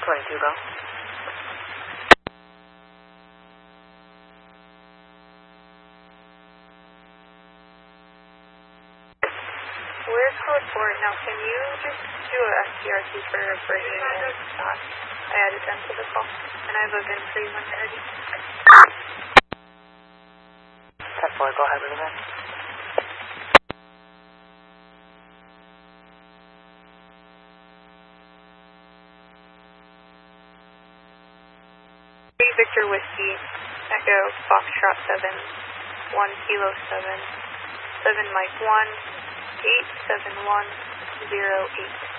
22 go. We're code 4. Now, can you just do a STRC for Brittany and Scott? I added them to the call, and I have a VIN for you when you're ready. 10-4, go ahead with that. Victor Whiskey, Echo, Foxtrot 7, 1 Kilo 7, 7 Mike 1, 87108.